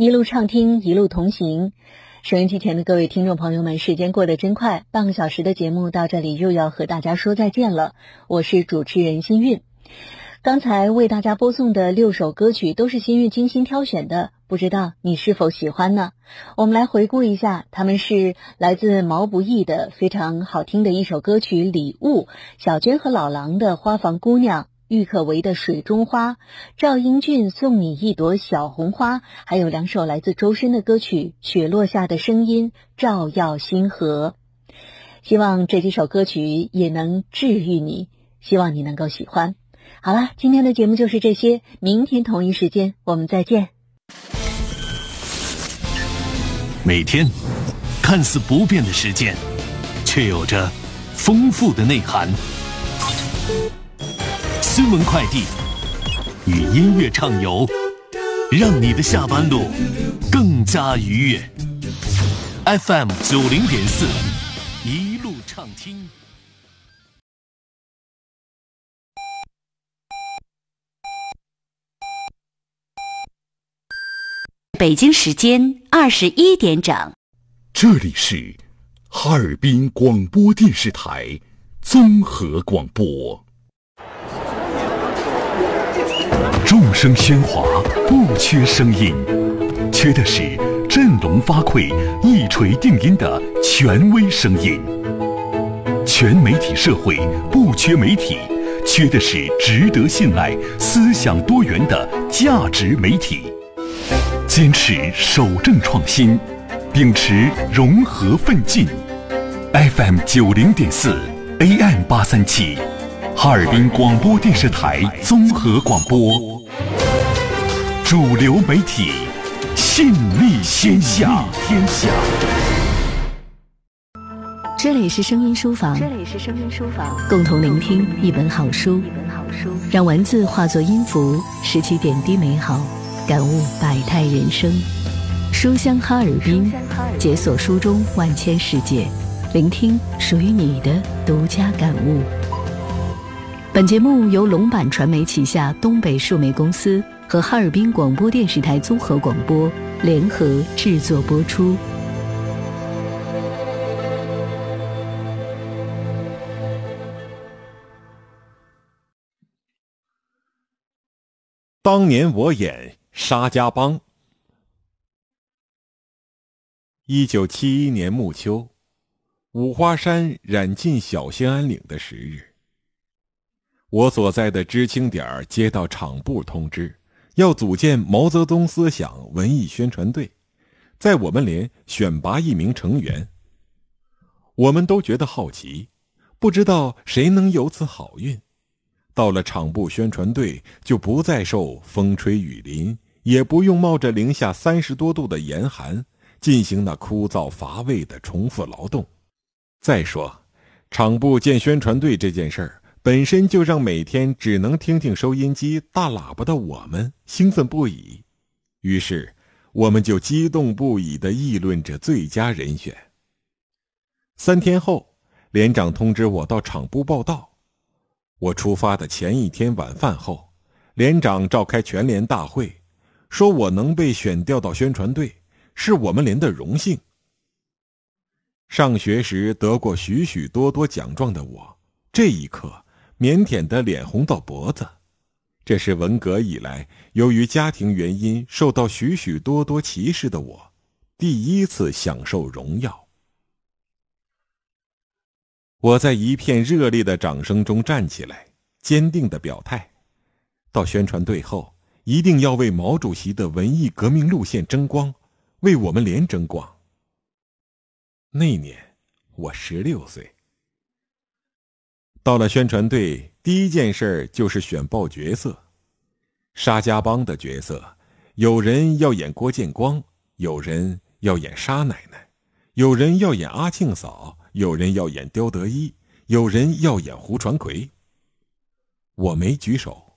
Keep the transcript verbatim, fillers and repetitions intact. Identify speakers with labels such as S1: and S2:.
S1: 一路畅听，一路同行。收音机前的各位听众朋友们，时间过得真快，半个小时的节目到这里又要和大家说再见了。我是主持人新韵。刚才为大家播送的六首歌曲都是新韵精心挑选的，不知道你是否喜欢呢？我们来回顾一下，他们是来自毛不易的非常好听的一首歌曲《礼物》，小娟和老狼的《花房姑娘》，郁可唯的《水中花》，赵英俊送你一朵小红花，还有两首来自周深的歌曲《雪落下的声音》，照耀星河。希望这几首歌曲也能治愈你，希望你能够喜欢。好了，今天的节目就是这些，明天同一时间我们再见。
S2: 每天看似不变的时间，却有着丰富的内涵。新闻快递与音乐畅游，让你的下班路更加愉悦。F M 九零点四，一路畅听。
S3: 北京时间二十一点整，
S4: 这里是哈尔滨广播电视台综合广播。众声喧哗，不缺声音，缺的是振聋发聩、一锤定音的权威声音。全媒体社会不缺媒体，缺的是值得信赖、思想多元的价值媒体。坚持守正创新，秉持融合奋进。F M 九零点四 A M 八三七，哈尔滨广播电视台综合广播，主流媒体，信力天下。天下。
S3: 这里是声音书房，
S1: 这里是声音书房，
S3: 共同聆听一本好书，
S1: 一本好书，
S3: 让文字化作音符，拾起点滴美好，感悟百态人生。书香哈尔滨，解锁书中万千世界，聆听属于你的独家感悟。本节目由龙板传媒旗下东北数媒公司和哈尔滨广播电视台综合广播联合制作播出。
S5: 当年我演沙家浜。一九七一年暮秋，五花山染进小兴安岭的时日，我所在的知青点接到厂部通知，要组建毛泽东思想文艺宣传队，在我们连选拔一名成员。我们都觉得好奇，不知道谁能有此好运。到了厂部宣传队，就不再受风吹雨淋，也不用冒着零下三十多度的严寒进行那枯燥乏味的重复劳动。再说，厂部建宣传队这件事儿本身就让每天只能听听收音机大喇叭的我们兴奋不已，于是我们就激动不已地议论着最佳人选。三天后，连长通知我到厂部报到。我出发的前一天晚饭后，连长召开全连大会，说我能被选调到宣传队是我们连的荣幸。上学时得过许许多多奖状的我，这一刻腼腆的脸红到脖子。这是文革以来由于家庭原因受到许许多多歧视的我第一次享受荣耀。我在一片热烈的掌声中站起来，坚定地表态，到宣传队后一定要为毛主席的文艺革命路线争光，为我们连争光。那年我十六岁。到了宣传队，第一件事就是选报角色。沙家浜的角色，有人要演郭建光，有人要演沙奶奶，有人要演阿庆嫂，有人要演刁德一，有人要演胡传魁。我没举手，